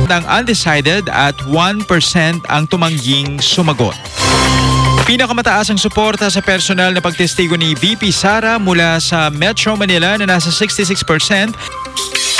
ang undecided at 1% ang tumangging sumagot. Pinakamataas ang suporta sa personal na pagtestigo ni VP Sara mula sa Metro Manila na nasa 66%.